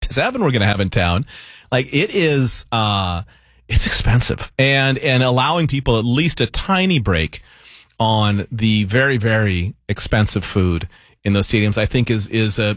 7 we're going to have in town. Like, it is, it's expensive. And allowing people at least a tiny break on the very, very expensive food in those stadiums, I think is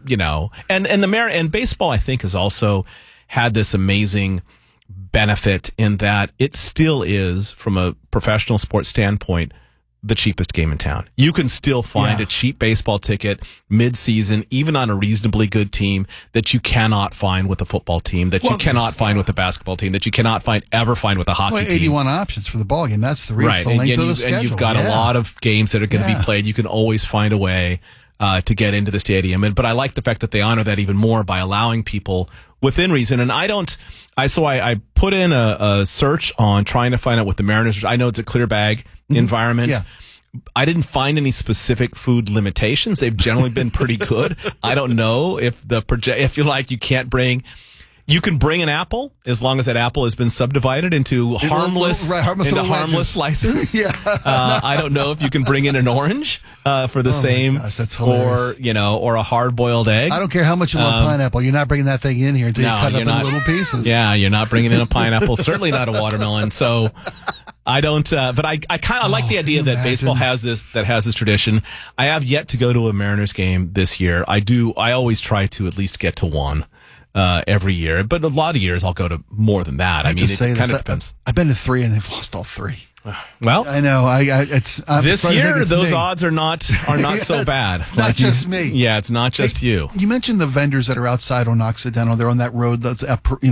and baseball, I think, has also had this amazing benefit in that it still is, from a professional sports standpoint, the cheapest game in town. You can still find a cheap baseball ticket mid-season, even on a reasonably good team, that you cannot find with a football team, that you cannot find with a basketball team, that you cannot ever find with a hockey team. 81 options for the ball game. That's the reason. Right. The length of the schedule. And you've got a lot of games that are going to be played. You can always find a way to get into the stadium. But I like the fact that they honor that even more by allowing people within reason. And I put in a search on trying to find out what the Mariners, I know it's a clear bag environment. Yeah. I didn't find any specific food limitations. They've generally been pretty good. I don't know if if you like, you can bring an apple as long as that apple has been subdivided into harmless slices. Yeah. I don't know if you can bring in an orange for the same, that's hilarious. Or a hard boiled egg. I don't care how much you love pineapple. You're not bringing that thing in here until you cut it up in little pieces. Yeah, you're not bringing in a pineapple. Certainly not a watermelon. So I don't, but I kind of like the idea that baseball has this tradition. I have yet to go to a Mariners game this year. I always try to at least get to one every year, but a lot of years I'll go to more than that. I mean, it kind of depends. I've been to 3 and they've lost all 3. Well, I know. This year those odds are not so bad. It's not just me. Yeah, it's not just you. You mentioned the vendors that are outside on Occidental. They're on that road. That's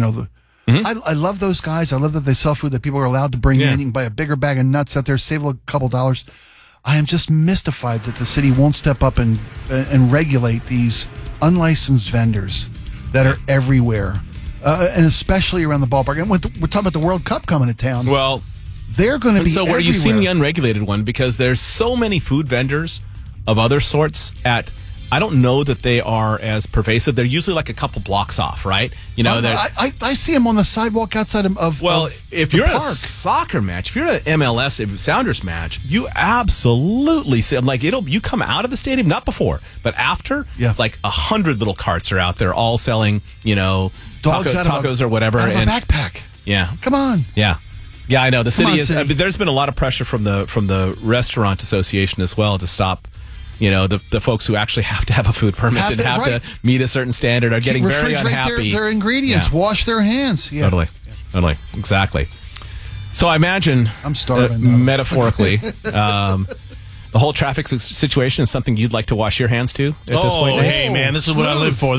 I love those guys. I love that they sell food that people are allowed to bring in. You can buy a bigger bag of nuts out there, save a couple dollars. I am just mystified that the city won't step up and regulate these unlicensed vendors that are everywhere, and especially around the ballpark. And we're talking about the World Cup coming to town. Well, they're going to be so where you've seen the unregulated one, because there's so many food vendors of other sorts at. I don't know that they are as pervasive. They're usually like a couple blocks off, right? I see them on the sidewalk outside of if you're at a soccer match, if you're at an MLS Sounders match, you absolutely see them. Like, you come out of the stadium, not before, but after, like 100 little carts are out there all selling, tacos or whatever. Out of a backpack. Yeah. Come on. Yeah. Yeah, I know. The city is, there's been a lot of pressure from the Restaurant Association as well to stop. The folks who actually have to have a food permit and have to meet a certain standard are getting very unhappy. Their ingredients, wash their hands. Yeah. Totally, exactly. So I imagine, I'm starving. Metaphorically, the whole traffic situation is something you'd like to wash your hands to at this point? Hey, man, this is what I live for.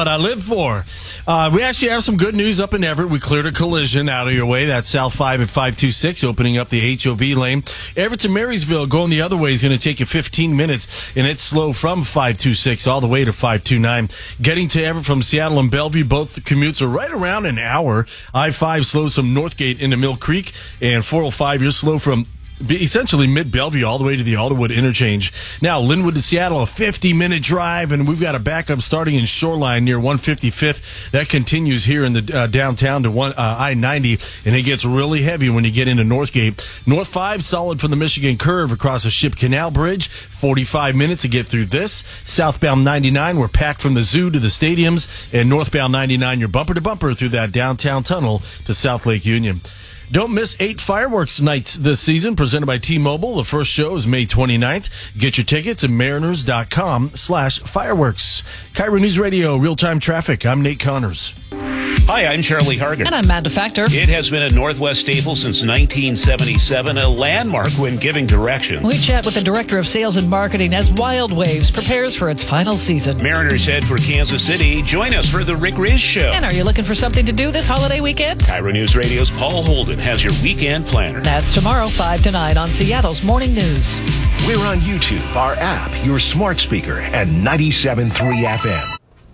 We actually have some good news up in Everett. We cleared a collision out of your way. That's South 5 at 526, opening up the HOV lane. Everett to Marysville, going the other way, is going to take you 15 minutes, and it's slow from 526 all the way to 529. Getting to Everett from Seattle and Bellevue, both the commutes are right around an hour. I-5 slows from Northgate into Mill Creek, and 405, you're slow from essentially mid-Bellevue all the way to the Alderwood interchange. Now, Linwood to Seattle, a 50-minute drive, and we've got a backup starting in Shoreline near 155th. That continues here in the downtown to I-90, and it gets really heavy when you get into Northgate. North 5, solid from the Michigan Curve across the Ship Canal Bridge. 45 minutes to get through this. Southbound 99, we're packed from the zoo to the stadiums, and northbound 99, you're bumper-to-bumper through that downtown tunnel to South Lake Union. Don't miss 8 fireworks nights this season, presented by T-Mobile. The first show is May 29th. Get your tickets at mariners.com/fireworks. Cairo News Radio, real-time traffic. I'm Nate Connors. Hi, I'm Charlie Hargan. And I'm Matt DeFactor. It has been a Northwest staple since 1977, a landmark when giving directions. We chat with the Director of Sales and Marketing as Wild Waves prepares for its final season. Mariners head for Kansas City. Join us for the Rick Riz Show. And are you looking for something to do this holiday weekend? Cairo News Radio's Paul Holden has your weekend planner. That's tomorrow, 5 to 9 on Seattle's Morning News. We're on YouTube, our app, your smart speaker, and 97.3 FM.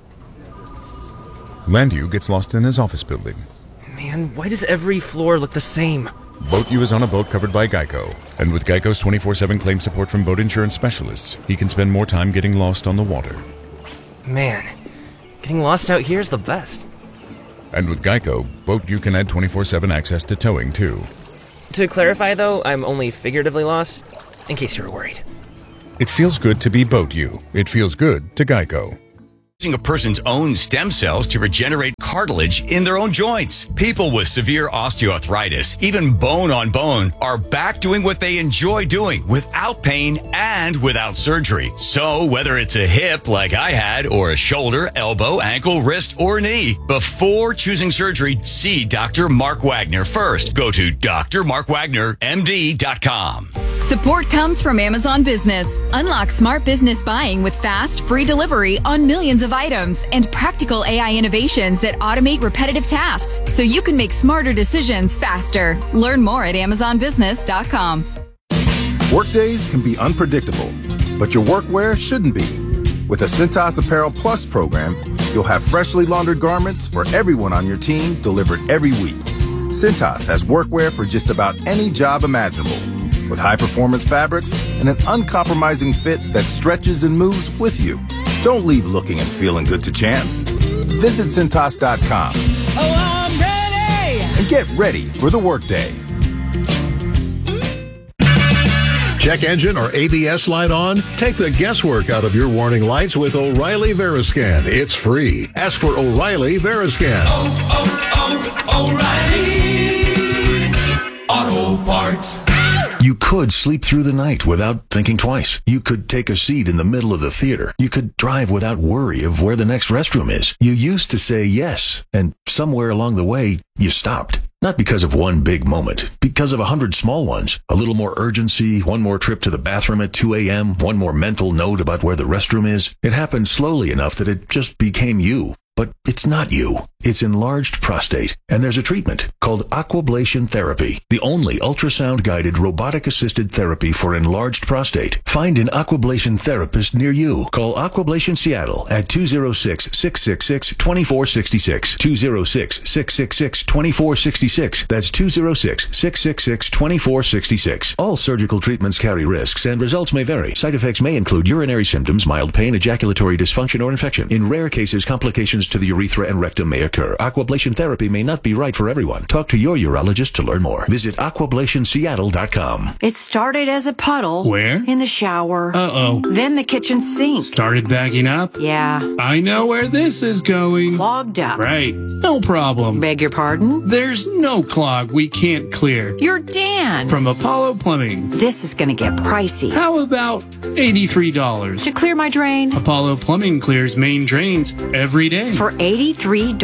Landu gets lost in his office building. Man, why does every floor look the same? BoatU is on a boat covered by Geico. And with Geico's 24/7 claim support from boat insurance specialists, he can spend more time getting lost on the water. Man, getting lost out here is the best. And with Geico, BoatU can add 24/7 access to towing, too. To clarify, though, I'm only figuratively lost, in case you were worried. It feels good to be BoatU. It feels good to Geico. Using a person's own stem cells to regenerate cartilage in their own joints. People with severe osteoarthritis, even bone on bone, are back doing what they enjoy doing without pain and without surgery. So whether it's a hip like I had or a shoulder, elbow, ankle, wrist, or knee, before choosing surgery, see Dr. Mark Wagner first. Go to drmarkwagnermd.com. Support comes from Amazon Business. Unlock smart business buying with fast, free delivery on millions of items and practical AI innovations that automate repetitive tasks so you can make smarter decisions faster. Learn more at amazonbusiness.com. Workdays can be unpredictable, but your workwear shouldn't be. With the Cintas Apparel Plus program, you'll have freshly laundered garments for everyone on your team delivered every week. Cintas has workwear for just about any job imaginable, with high-performance fabrics and an uncompromising fit that stretches and moves with you. Don't leave looking and feeling good to chance. Visit Cintas.com. Oh, I'm ready! And get ready for the workday. Check engine or ABS light on? Take the guesswork out of your warning lights with O'Reilly Veriscan. It's free. Ask for O'Reilly Veriscan. O'Reilly Auto Parts. You could sleep through the night without thinking twice. You could take a seat in the middle of the theater. You could drive without worry of where the next restroom is. You used to say yes, and somewhere along the way, you stopped. Not because of one big moment, because of 100 small ones. A little more urgency, one more trip to the bathroom at 2 a.m., one more mental note about where the restroom is. It happened slowly enough that it just became you. But it's not you. It's enlarged prostate. And there's a treatment called aquablation therapy, the only ultrasound-guided robotic-assisted therapy for enlarged prostate. Find an aquablation therapist near you. Call Aquablation Seattle at 206-666-2466. 206-666-2466. That's 206-666-2466. All surgical treatments carry risks and results may vary. Side effects may include urinary symptoms, mild pain, ejaculatory dysfunction, or infection. In rare cases, complications to the urethra and rectum may occur. Aquablation therapy may not be right for everyone. Talk to your urologist to learn more. Visit aquablationseattle.com. It started as a puddle. Where? In the shower. Uh-oh. Then the kitchen sink. Started bagging up? Yeah. I know where this is going. Clogged up. Right. No problem. Beg your pardon? There's no clog we can't clear. You're Dan. From Apollo Plumbing. This is going to get pricey. How about $83? To clear my drain? Apollo Plumbing clears main drains every day. For $83?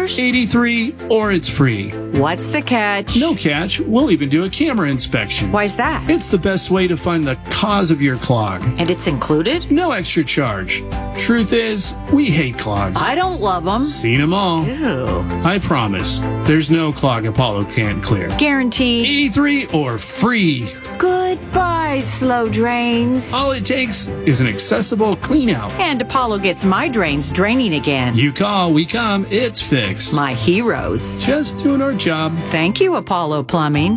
$83 or it's free. What's the catch? No catch. We'll even do a camera inspection. Why's that? It's the best way to find the cause of your clog. And it's included? No extra charge. Truth is, we hate clogs. I don't love them. Seen them all. Ew. I promise. There's no clog Apollo can't clear. Guaranteed. 83 or free. Goodbye, slow drains. All it takes is an accessible clean out. And Apollo gets my drains draining again. You call, we come, it's fixed. My heroes. Just doing our job. Thank you, Apollo Plumbing.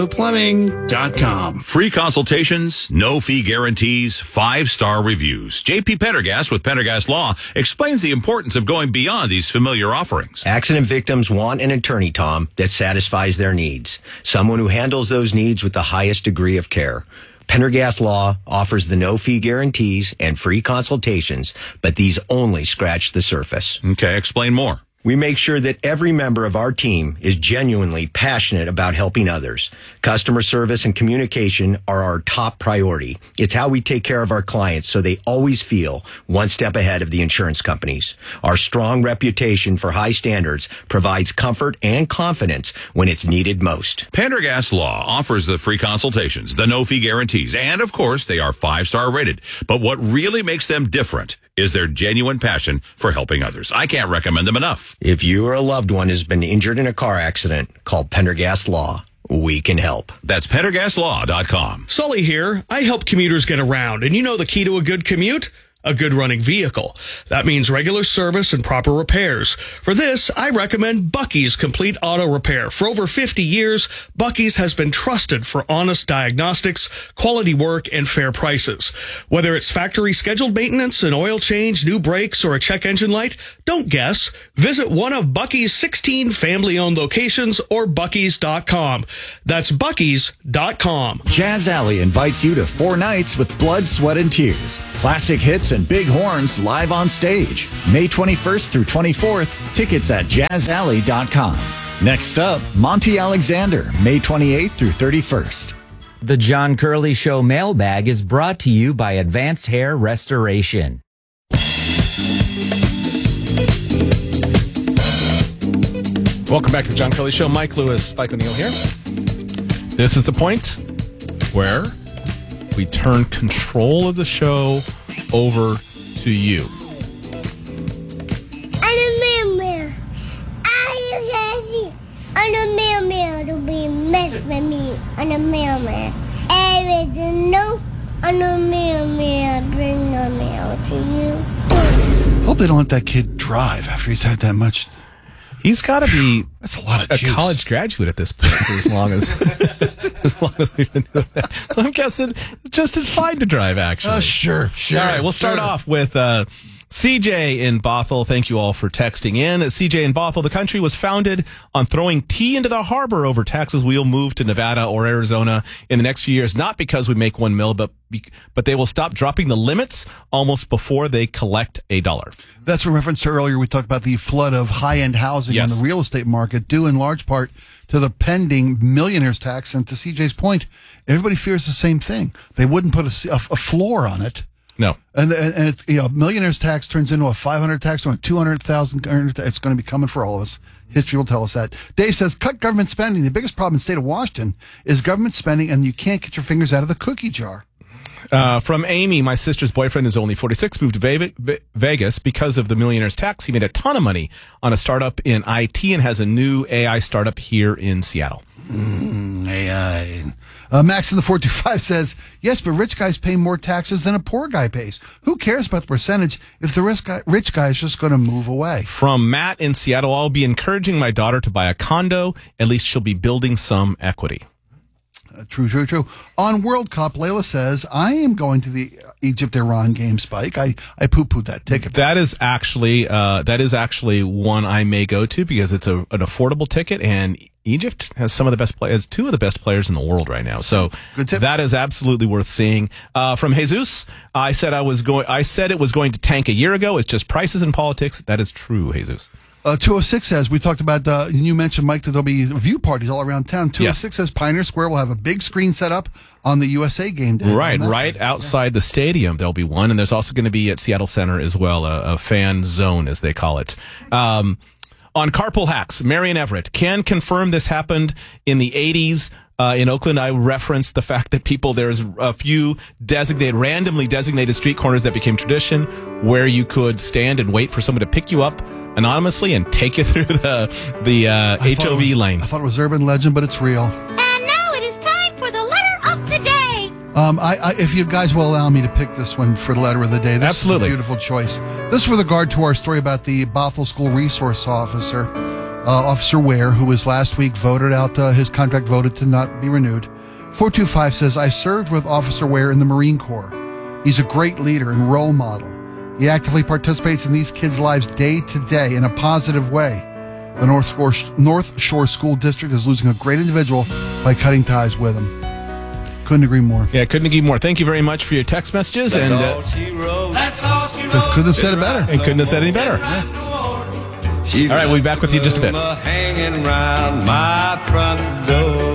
ApolloPlumbing.com. Free consultations, no fee guarantees, 5-star reviews. JP Pendergast with Pendergast Law explains the importance of going beyond these familiar offerings. Accident victims want an attorney, Tom, that satisfies their needs. Someone who handles those needs with the highest degree of care. Pendergast Law offers the no-fee guarantees and free consultations, but these only scratch the surface. Okay, explain more. We make sure that every member of our team is genuinely passionate about helping others. Customer service and communication are our top priority. It's how we take care of our clients so they always feel one step ahead of the insurance companies. Our strong reputation for high standards provides comfort and confidence when it's needed most. Pendergast Law offers the free consultations, the no-fee guarantees, and of course, they are 5-star rated. But what really makes them different is their genuine passion for helping others. I can't recommend them enough. If you or a loved one has been injured in a car accident, call Pendergast Law. We can help. That's PendergastLaw.com. Sully here. I help commuters get around, and you know the key to a good commute? A good running vehicle. That means regular service and proper repairs. For this, I recommend Bucky's Complete Auto Repair. For over 50 years, Bucky's has been trusted for honest diagnostics, quality work, and fair prices. Whether it's factory scheduled maintenance, an oil change, new brakes, or a check engine light, don't guess. Visit one of Bucky's 16 family-owned locations or Bucky's.com. That's Bucky's.com. Jazz Alley invites you to 4 nights with blood, sweat, and tears. Classic hits trumpets and big horns live on stage. May 21st through 24th, tickets at jazzalley.com. Next up, Monty Alexander, May 28th through 31st. The John Curley Show mailbag is brought to you by Advanced Hair Restoration. Welcome back to the John Curley Show. Mike Lewis, Spike O'Neill here. This is the point where we turn control of the show over to you. I'm a mailman to be mess with me. I'm a mailman. Everything no, I'm a mailman. Bring the mail to you. Hope they don't let that kid drive after he's had that much. He's got to be that's a lot of a juice. College graduate at this point for as long as we've been doing that. So I'm guessing just as fine to drive, actually. Sure. All right, we'll start off with CJ in Bothell. Thank you all for texting in. CJ in Bothell, the country was founded on throwing tea into the harbor over taxes. We'll move to Nevada or Arizona in the next few years, not because we make one mil, but they will stop dropping the limits almost before they collect $1. That's a reference to earlier. We talked about the flood of high-end housing in the real estate market, due in large part to the pending millionaire's tax. And to CJ's point, everybody fears the same thing. They wouldn't put a floor on it. No. And it's, millionaire's tax turns into a 500 tax or a 200,000. It's going to be coming for all of us. History will tell us that. Dave says, cut government spending. The biggest problem in the state of Washington is government spending, and you can't get your fingers out of the cookie jar. From Amy, my sister's boyfriend is only 46, moved to Vegas because of the millionaire's tax. He made a ton of money on a startup in IT and has a new AI startup here in Seattle. AI. Max in the 425 says, yes, but rich guys pay more taxes than a poor guy pays. Who cares about the percentage if the rich guy is just going to move away? From Matt in Seattle, I'll be encouraging my daughter to buy a condo. At least she'll be building some equity. True. On World Cup, Layla says, I am going to the Egypt-Iran game, Spike. I poo-pooed that ticket. That is actually one I may go to because it's an affordable ticket, and Egypt has two of the best players in the world right now. So that is absolutely worth seeing. From Jesus, I said it was going to tank a year ago. It's just prices and politics. That is true, Jesus. 206 says, we talked about, you mentioned, Mike, that there'll be view parties all around town. 206 says Pioneer Square will have a big screen set up on the USA game day. Right outside the stadium, there'll be one. And there's also going to be at Seattle Center as well, a fan zone, as they call it. On Carpool Hacks, Marion Everett can confirm this happened in the 80s. In Oakland, I referenced the fact that there's a few randomly designated street corners that became tradition where you could stand and wait for someone to pick you up anonymously and take you through the HOV lane. I thought it was urban legend, but it's real. And now it is time for the letter of the day. If you guys will allow me to pick this one for the letter of the day. This Absolutely. is a beautiful choice. This is with regard to our story about the Bothell School resource officer. Officer Ware, who was last week his contract voted to not be renewed. 425 says, I served with Officer Ware in the Marine Corps. He's a great leader and role model. He actively participates in these kids' lives day to day in a positive way. The North Shore School District is losing a great individual by cutting ties with him. Couldn't agree more. Yeah, couldn't agree more. Thank you very much for your text messages. That's all she wrote. Couldn't have said it better. And couldn't have said any better. Yeah. All right, we'll be back with you in just a bit. Hanging round my front door.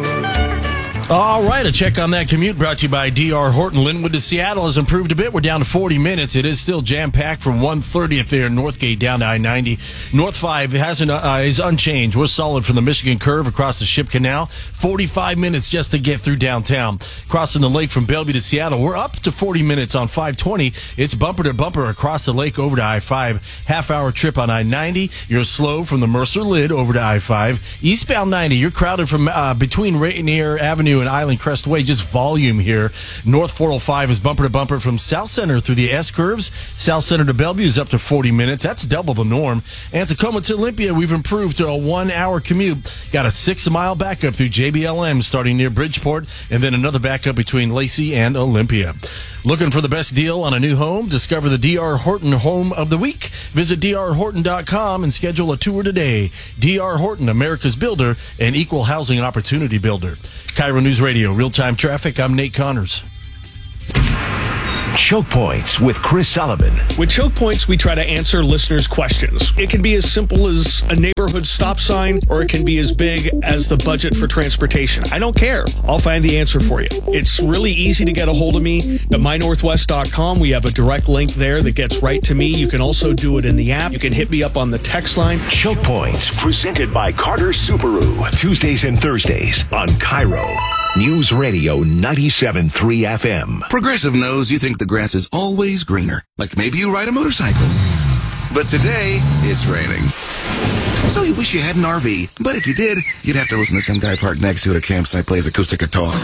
All right, a check on that commute brought to you by D.R. Horton. Linwood to Seattle has improved a bit. We're down to 40 minutes. It is still jam-packed from 130th there in Northgate down to I-90. North 5 is unchanged. We're solid from the Michigan Curve across the Ship Canal. 45 minutes just to get through downtown. Crossing the lake from Bellevue to Seattle, we're up to 40 minutes on 520. It's bumper to bumper across the lake over to I-5. Half-hour trip on I-90. You're slow from the Mercer Lid over to I-5. Eastbound 90, you're crowded from between Rainier Avenue and Island Crest Way. Just volume here. North 405 is bumper to bumper from South Center through the S curves. South Center to Bellevue is up to 40 minutes. That's double the norm. And Tacoma to Olympia, we've improved to a 1-hour commute. Got a 6-mile backup through JBLM starting near Bridgeport, and then another backup between Lacey and Olympia. Looking for the best deal on a new home? Discover the D.R. Horton Home of the Week. Visit drhorton.com and schedule a tour today. D.R. Horton, America's builder and equal housing opportunity builder. Cairo News Radio, real-time traffic. I'm Nate Connors. Choke Points with Chris Sullivan. With Choke Points, we try to answer listeners' questions. It can be as simple as a neighborhood stop sign, or it can be as big as the budget for transportation. I don't care. I'll find the answer for you. It's really easy to get a hold of me at mynorthwest.com. We have a direct link there that gets right to me. You can also do it in the app. You can hit me up on the text line. Choke Points, presented by Carter Subaru. Tuesdays and Thursdays on Cairo. News Radio 97.3 FM. Progressive knows you think the grass is always greener. Like maybe you ride a motorcycle. But today, it's raining. So you wish you had an RV. But if you did, you'd have to listen to some guy parked next to it at a campsite plays acoustic guitar.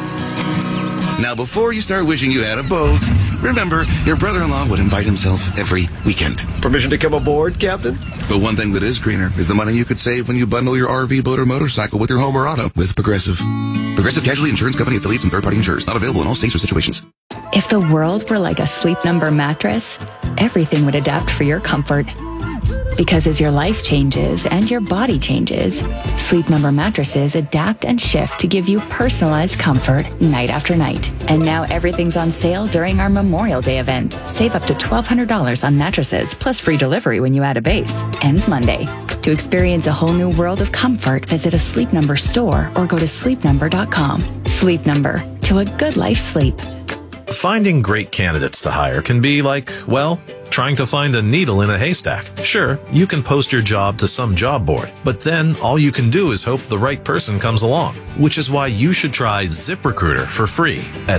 Now, before you start wishing you had a boat, remember, your brother-in-law would invite himself every weekend. Permission to come aboard, Captain? But one thing that is greener is the money you could save when you bundle your RV, boat, or motorcycle with your home or auto with Progressive. Progressive Casualty Insurance Company affiliates and third-party insurers. Not available in all states or situations. If the world were like a Sleep Number mattress, everything would adapt for your comfort. Because as your life changes and your body changes, Sleep Number mattresses adapt and shift to give you personalized comfort night after night. And now everything's on sale during our Memorial Day event. Save up to $1,200 on mattresses, plus free delivery when you add a base. Ends Monday. To experience a whole new world of comfort, visit a Sleep Number store or go to sleepnumber.com. Sleep Number. To a good life sleep. Finding great candidates to hire can be like, well, trying to find a needle in a haystack. Sure, you can post your job to some job board, but then all you can do is hope the right person comes along, which is why you should try ZipRecruiter for free at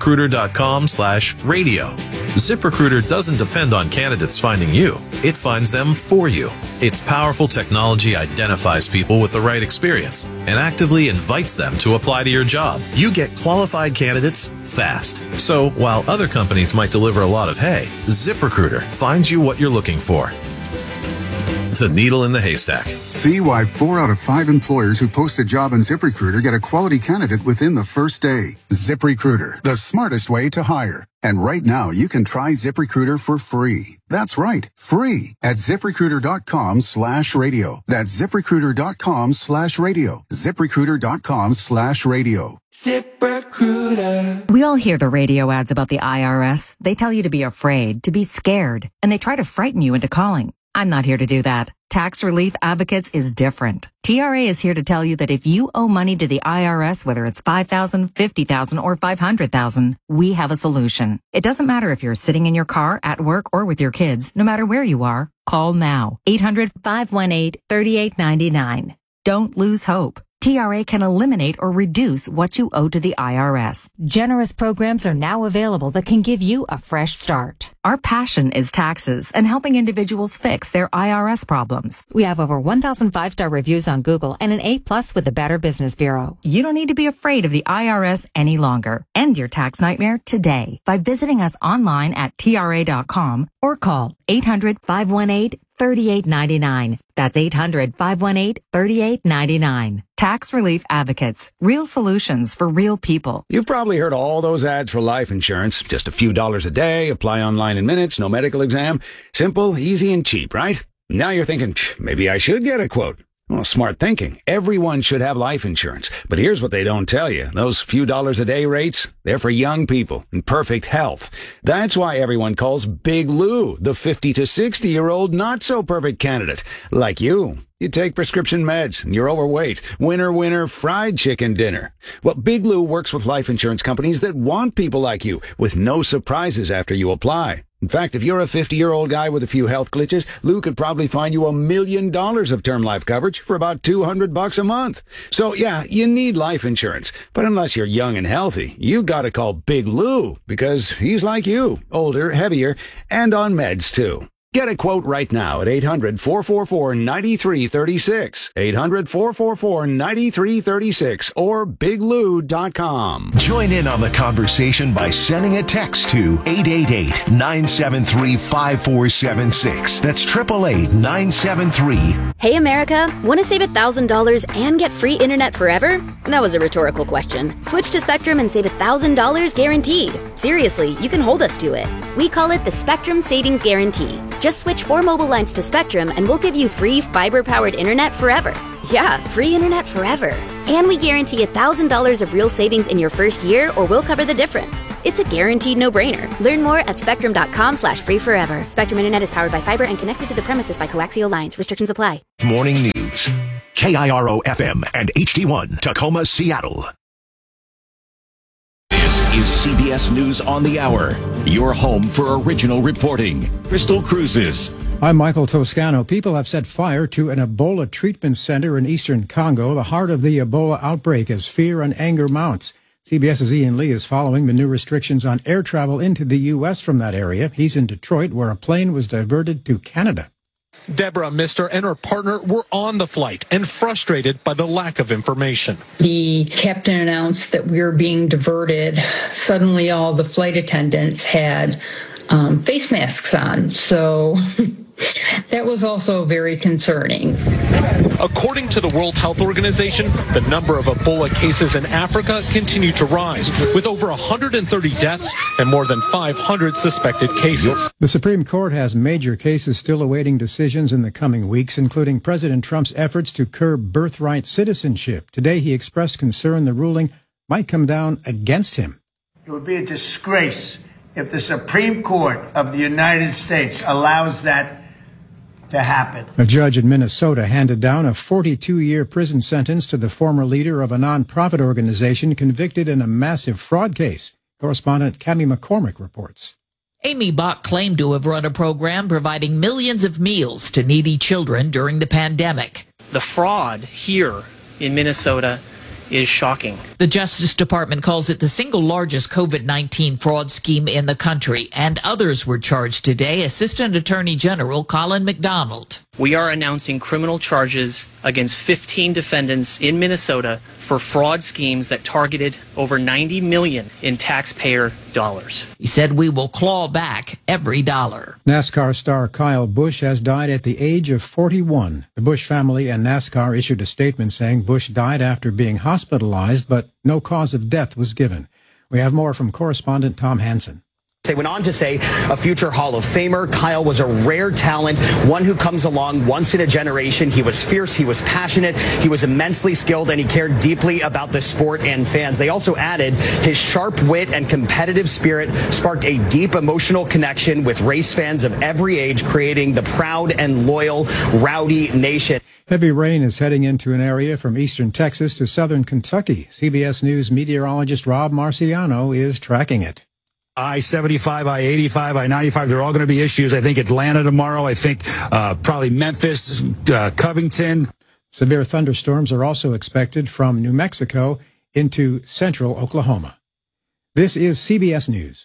ZipRecruiter.com/radio. ZipRecruiter doesn't depend on candidates finding you. It finds them for you. Its powerful technology identifies people with the right experience and actively invites them to apply to your job. You get qualified candidates fast. So while other companies might deliver a lot of hay, ZipRecruiter finds you what you're looking for. The needle in the haystack. See why 4 out of 5 employers who post a job on ZipRecruiter get a quality candidate within the first day. ZipRecruiter, the smartest way to hire. And right now, you can try ZipRecruiter for free. That's right, free at ZipRecruiter.com/radio. That's ZipRecruiter.com/radio. ZipRecruiter.com/radio. ZipRecruiter. We all hear the radio ads about the IRS. They tell you to be afraid, to be scared, and they try to frighten you into calling. I'm not here to do that. Tax Relief Advocates is different. TRA is here to tell you that if you owe money to the IRS, whether it's $5,000, $50,000, or $500,000, we have a solution. It doesn't matter if you're sitting in your car, at work, or with your kids. No matter where you are, call now. 800-518-3899. Don't lose hope. TRA can eliminate or reduce what you owe to the IRS. Generous programs are now available that can give you a fresh start. Our passion is taxes and helping individuals fix their IRS problems. We have over 1,000 5-star reviews on Google and an A+ with the Better Business Bureau. You don't need to be afraid of the IRS any longer. End your tax nightmare today by visiting us online at TRA.com or call 800-518-3899. That's 800-518-3899. Tax Relief Advocates. Real solutions for real people. You've probably heard all those ads for life insurance. Just a few dollars a day, apply online in minutes, no medical exam. Simple, easy, and cheap, right? Now you're thinking, maybe I should get a quote. Well, smart thinking. Everyone should have life insurance. But here's what they don't tell you. Those few dollars a day rates, they're for young people in perfect health. That's why everyone calls Big Lou the 50 to 60-year-old not-so-perfect candidate. Like you. You take prescription meds and you're overweight. Winner, fried chicken dinner. Well, Big Lou works with life insurance companies that want people like you with no surprises after you apply. In fact, if you're a 50-year-old guy with a few health glitches, Lou could probably find you $1 million of term life coverage for about $200 a month. So yeah, you need life insurance. But unless you're young and healthy, you gotta call Big Lou because he's like you, older, heavier, and on meds too. Get a quote right now at 800-444-9336. 800-444-9336 or biglou.com. Join in on the conversation by sending a text to 888-973-5476. That's 888-973. Hey America, want to save $1,000 and get free internet forever? That was a rhetorical question. Switch to Spectrum and save $1,000 guaranteed. Seriously, you can hold us to it. We call it the Spectrum Savings Guarantee. Just switch 4 mobile lines to Spectrum and we'll give you free fiber-powered internet forever. Yeah, free internet forever. And we guarantee $1,000 of real savings in your first year, or we'll cover the difference. It's a guaranteed no-brainer. Learn more at spectrum.com/free forever. Spectrum Internet is powered by fiber and connected to the premises by coaxial lines. Restrictions apply. Morning News. KIRO-FM and HD1, Tacoma, Seattle. This is CBS News on the Hour, your home for original reporting. Crystal Cruises. I'm Michael Toscano. People have set fire to an Ebola treatment center in eastern Congo, the heart of the Ebola outbreak, as fear and anger mounts. CBS's Ian Lee is following the new restrictions on air travel into the U.S. from that area. He's in Detroit, where a plane was diverted to Canada. Deborah, Mr. and her partner were on the flight and frustrated by the lack of information. The captain announced that we were being diverted. Suddenly, all the flight attendants had face masks on. So that was also very concerning. According to the World Health Organization, the number of Ebola cases in Africa continue to rise, with over 130 deaths and more than 500 suspected cases. The Supreme Court has major cases still awaiting decisions in the coming weeks, including President Trump's efforts to curb birthright citizenship. Today, he expressed concern the ruling might come down against him. It would be a disgrace if the Supreme Court of the United States allows that to happen. A judge in Minnesota handed down a 42-year prison sentence to the former leader of a nonprofit organization convicted in a massive fraud case. Correspondent Cammie McCormick reports. Amy Bach claimed to have run a program providing millions of meals to needy children during the pandemic. The fraud here in Minnesota is shocking. The Justice Department calls it the single largest COVID-19 fraud scheme in the country, and others were charged today. Assistant Attorney General Colin McDonald. We are announcing criminal charges against 15 defendants in Minnesota for fraud schemes that targeted over $90 million in taxpayer dollars. He said we will claw back every dollar. NASCAR star Kyle Busch has died at the age of 41. The Busch family and NASCAR issued a statement saying Busch died after being hospitalized, but no cause of death was given. We have more from correspondent Tom Hansen. They went on to say a future Hall of Famer. Kyle was a rare talent, one who comes along once in a generation. He was fierce, he was passionate, he was immensely skilled, and he cared deeply about the sport and fans. They also added his sharp wit and competitive spirit sparked a deep emotional connection with race fans of every age, creating the proud and loyal Rowdy Nation. Heavy rain is heading into an area from eastern Texas to southern Kentucky. CBS News meteorologist Rob Marciano is tracking it. I-75, I-85, I-95, they're all going to be issues. I think Atlanta tomorrow. I think probably Memphis, Covington. Severe thunderstorms are also expected from New Mexico into central Oklahoma. This is CBS News.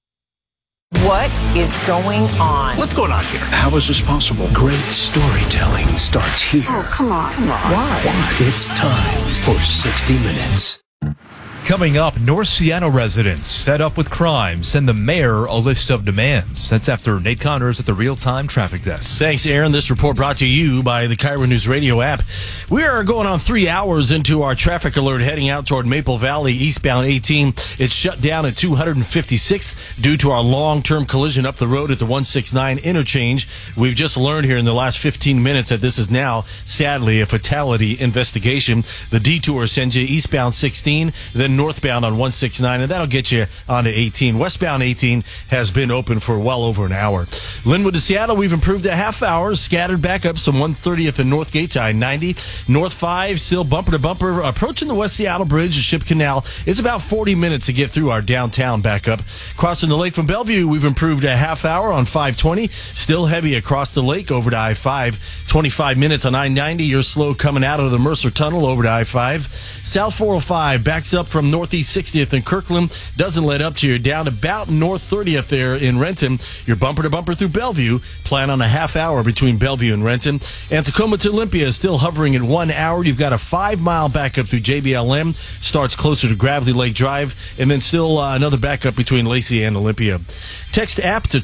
What is going on? What's going on here? How is this possible? Great storytelling starts here. Oh, come on. Why? It's time for 60 Minutes. Coming up, North Seattle residents fed up with crime send the mayor a list of demands. That's after Nate Connors at the Real Time Traffic Desk. Thanks, Aaron. This report brought to you by the KIRO News Radio app. We are going on 3 hours into our traffic alert heading out toward Maple Valley, eastbound 18. It's shut down at 256th due to our long-term collision up the road at the 169 interchange. We've just learned here in the last 15 minutes that this is now, sadly, a fatality investigation. The detour sends you eastbound 16, then northbound on 169, and that'll get you onto 18. Westbound 18 has been open for well over an hour. Linwood to Seattle, we've improved a half hour. Scattered backups from 130th and Northgate to I-90. North 5, still bumper to bumper. Approaching the West Seattle Bridge, the Ship Canal. It's about 40 minutes to get through our downtown backup. Crossing the lake from Bellevue, we've improved a half hour on 520. Still heavy across the lake over to I-5. 25 minutes on I-90. You're slow coming out of the Mercer Tunnel over to I-5. South 405 backs up from Northeast 60th in Kirkland. Doesn't let up to you down about North 30th there in Renton. You're bumper to bumper through Bellevue. Plan on a half hour between Bellevue and Renton. And Tacoma to Olympia is still hovering at 1 hour. You've got a 5-mile backup through JBLM. Starts closer to Gravely Lake Drive. And then still another backup between Lacey and Olympia. Text app to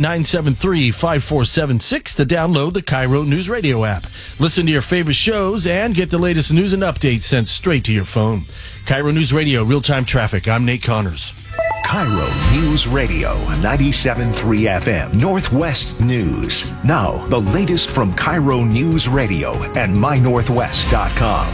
888-973-5476 to download the KIRO News Radio app. Listen to your favorite shows and get the latest news and updates sent straight to your phone. KIRO News Radio, real-time traffic. I'm Nate Connors. KIRO News Radio, 97.3 FM, Northwest News. Now, the latest from KIRO News Radio and MyNorthwest.com.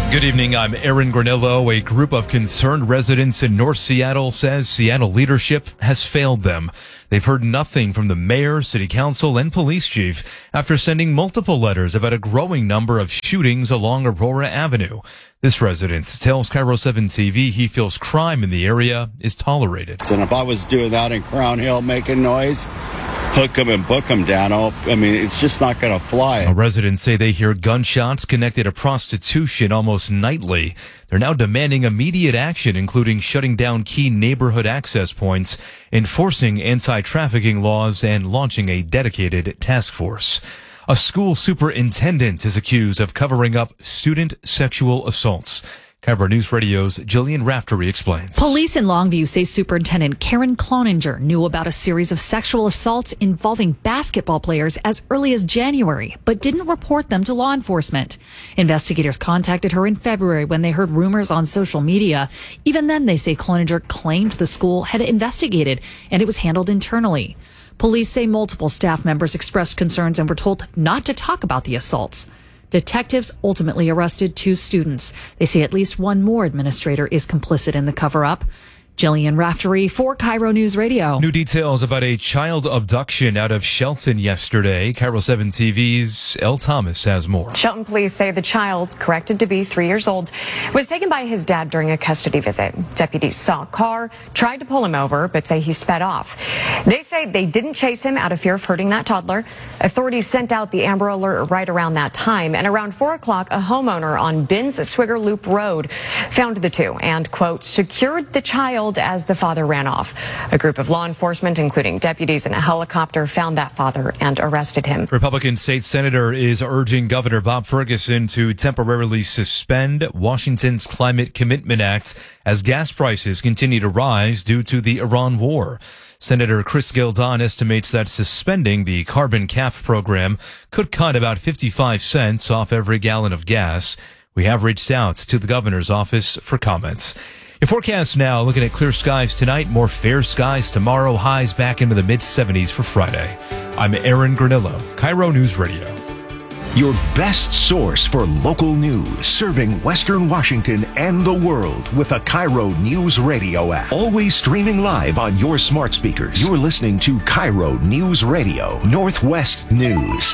Good evening, I'm Aaron Granillo. A group of concerned residents in North Seattle says Seattle leadership has failed them. They've heard nothing from the mayor, city council, and police chief after sending multiple letters about a growing number of shootings along Aurora Avenue. This resident tells KIRO 7 TV he feels crime in the area is tolerated. And if I was doing that in Crown Hill making noise, hook them and book them down. I mean, it's just not going to fly. Residents say they hear gunshots connected to prostitution almost nightly. They're now demanding immediate action, including shutting down key neighborhood access points, enforcing anti-trafficking laws, and launching a dedicated task force. A school superintendent is accused of covering up student sexual assaults. KIRO News Radio's Jillian Raftery explains. Police in Longview say Superintendent Karen Cloninger knew about a series of sexual assaults involving basketball players as early as January, but didn't report them to law enforcement. Investigators contacted her in February when they heard rumors on social media. Even then, they say Cloninger claimed the school had investigated and it was handled internally. Police say multiple staff members expressed concerns and were told not to talk about the assaults. Detectives ultimately arrested 2 students. They say at least one more administrator is complicit in the cover-up. Jillian Raftery for KIRO News Radio. New details about a child abduction out of Shelton yesterday. KIRO 7 TV's Elle Thomas has more. Shelton police say the child, corrected to be 3 years old, was taken by his dad during a custody visit. Deputies saw a car, tried to pull him over, but say he sped off. They say they didn't chase him out of fear of hurting that toddler. Authorities sent out the Amber Alert right around that time, and around 4 o'clock, a homeowner on Binns Swigger Loop Road found the two and, quote, secured the child as the father ran off. A group of law enforcement, including deputies and a helicopter, found that father and arrested him. Republican state senator is urging Governor Bob Ferguson to temporarily suspend Washington's Climate Commitment Act as gas prices continue to rise due to the Iran war. Senator Chris Gildon estimates that suspending the carbon cap program could cut about 55 cents off every gallon of gas. We have reached out to the governor's office for comments. Your forecast now, looking at clear skies tonight, more fair skies tomorrow, highs back into the mid-70s for Friday. I'm Aaron Granillo, KIRO News Radio. Your best source for local news, serving Western Washington and the world with the KIRO News Radio app. Always streaming live on your smart speakers. You're listening to KIRO News Radio, Northwest News.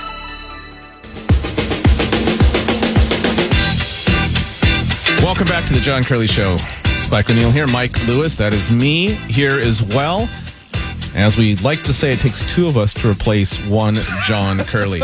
Welcome back to the John Curley Show. Spike O'Neill here, Mike Lewis, that is me here as well. As we like to say, it takes 2 of us to replace one John Curley.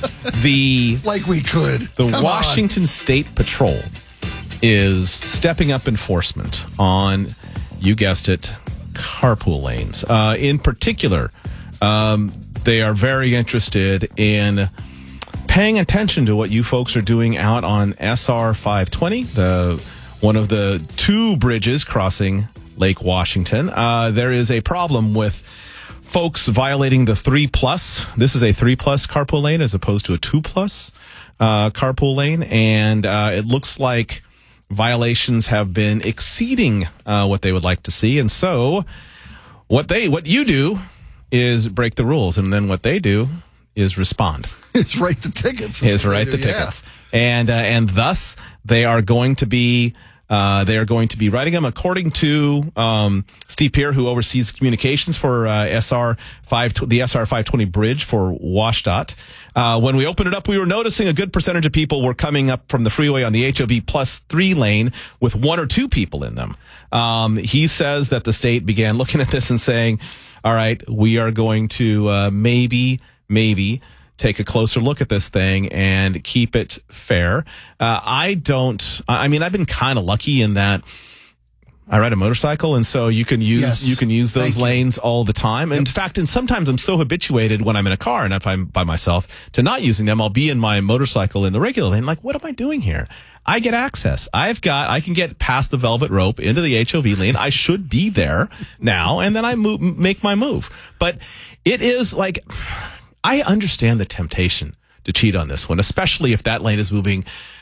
Like we could. The Washington State Patrol is stepping up enforcement on, you guessed it, carpool lanes. In particular, they are very interested in paying attention to what you folks are doing out on SR 520, one of the 2 bridges crossing Lake Washington. There is a problem with folks violating the 3+. This is a 3+ carpool lane as opposed to a 2+ carpool lane. And it looks like violations have been exceeding what they would like to see. And so what you do is break the rules. And then what they do is respond. Is write the tickets. Tickets. And thus they are going to be writing them, according to Steve Pierre, who oversees communications for the SR 520 bridge for WashDOT. When we opened it up, we were noticing a good percentage of people were coming up from the freeway on the HOV +3 lane with 1 or 2 people in them. He says that the state began looking at this and saying, all right, we are going to maybe take a closer look at this thing and keep it fair. I've been kind of lucky in that I ride a motorcycle, and so you can use those lanes all the time. Yep. In fact, and sometimes I'm so habituated when I'm in a car and if I'm by myself to not using them, I'll be in my motorcycle in the regular lane. Like, what am I doing here? I get access. I can get past the velvet rope into the HOV lane. I should be there now, and then I make my move. But it is like, I understand the temptation to cheat on this one, especially if that lane is moving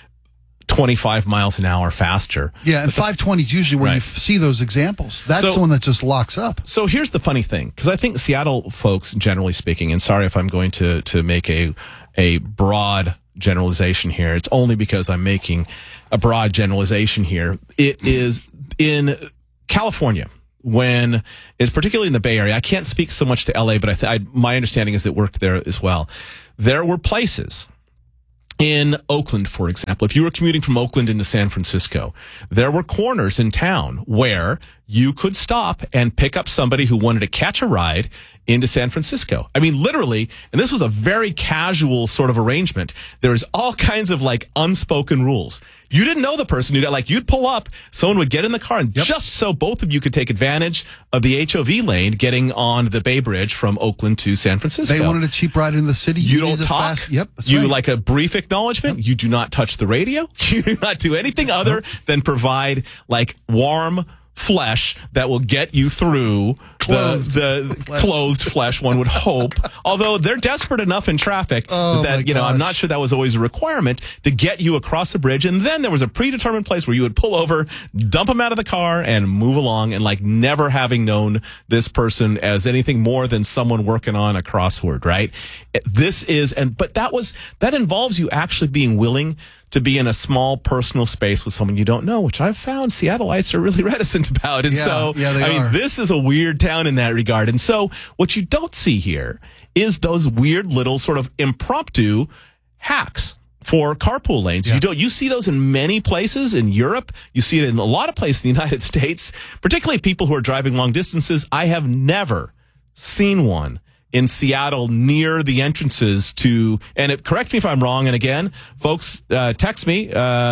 25 miles an hour faster. Yeah, and 520 is usually where you see those examples. That's the one that just locks up. So here's the funny thing, because I think Seattle folks, generally speaking, and sorry if I'm going to make a a broad generalization here. It's only because I'm making a broad generalization here. It is in California, when it's particularly in the Bay Area. I can't speak so much to LA, but my understanding is it worked there as well. There were places in Oakland, for example, if you were commuting from Oakland into San Francisco, there were corners in town where you could stop and pick up somebody who wanted to catch a ride into San Francisco. I mean, literally, and this was a very casual sort of arrangement. There's all kinds of like unspoken rules. You didn't know the person. You'd pull up, someone would get in the car, and just so both of you could take advantage of the HOV lane getting on the Bay Bridge from Oakland to San Francisco. They wanted a cheap ride in the city. You don't talk. You right. like a brief acknowledgement. Yep. You do not touch the radio. You do not do anything other than provide like warm flesh that will get you through the clothed flesh, one would hope. Although they're desperate enough in traffic that, I'm not sure that was always a requirement to get you across the bridge. And then there was a predetermined place where you would pull over, dump them out of the car, and move along, and like never having known this person as anything more than someone working on a crossword, right? But that involves you actually being willing to be in a small personal space with someone you don't know, which I've found Seattleites are really reticent about. And this is a weird town in that regard. And so what you don't see here is those weird little sort of impromptu hacks for carpool lanes. Yeah. You see those in many places in Europe. You see it in a lot of places in the United States, particularly people who are driving long distances. I have never seen one in Seattle near the entrances to, and correct me if I'm wrong, and again, folks, text me,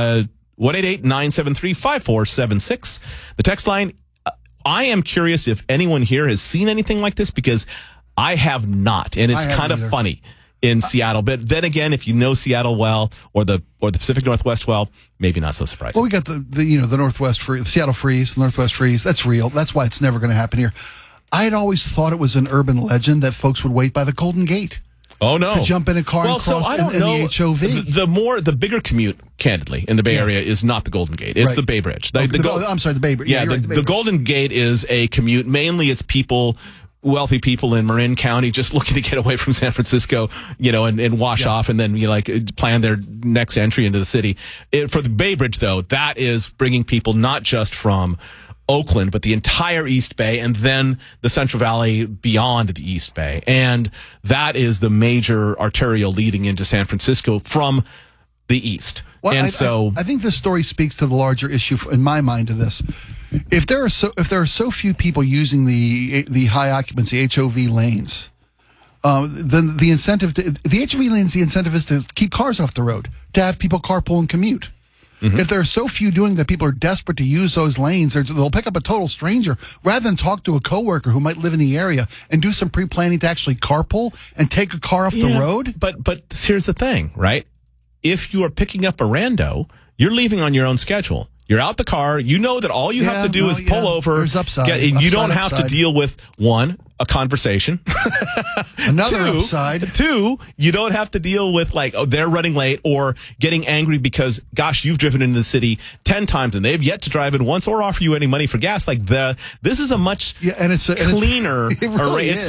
188-973-5476. The text line, I am curious if anyone here has seen anything like this, because I have not, and it's kind of funny in Seattle. But then again, if you know Seattle well, or the Pacific Northwest well, maybe not so surprising. Well, we got the Northwest freeze, the Seattle freeze, the Northwest freeze. That's real. That's why it's never going to happen here. I had always thought it was an urban legend that folks would wait by the Golden Gate. Oh, no. To jump in a car and cross in the HOV. The bigger commute, candidly, in the Bay Area is not the Golden Gate. It's the Bay Bridge. I'm sorry, the Bay Bridge. Yeah, the Golden Gate is a commute. Mainly it's wealthy people in Marin County just looking to get away from San Francisco, and wash off, and then plan their next entry into the city. For the Bay Bridge, though, that is bringing people not just from Oakland, but the entire East Bay, and then the Central Valley beyond the East Bay. And that is the major arterial leading into San Francisco from the east. Well, I think this story speaks to the larger issue in my mind of this. If there are so few people using the high occupancy HOV lanes, then the incentive the HOV lanes, the incentive is to keep cars off the road, to have people carpool and commute. Mm-hmm. If there are so few doing that, people are desperate to use those lanes, they'll pick up a total stranger rather than talk to a coworker who might live in the area and do some pre-planning to actually carpool and take a car off the road. But here's the thing, right? If you are picking up a rando, you're leaving on your own schedule. You're out the car. You know that all you have to do is pull over. There's upside. You don't have to deal with, one, a conversation. Another upside. Two, you don't have to deal with they're running late or getting angry because, gosh, you've driven into the city 10 times and they've yet to drive in once or offer you any money for gas. This is a much cleaner array. It's